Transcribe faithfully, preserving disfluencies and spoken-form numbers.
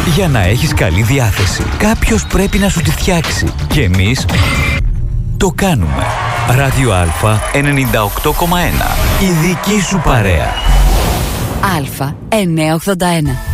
Για να έχεις καλή διάθεση, κάποιος πρέπει να σου τη φτιάξει. Και εμείς το κάνουμε. Ράδιο Α ενενήντα οκτώ κόμμα ένα. Η δική σου παρέα. Α εννιακόσια ογδόντα ένα.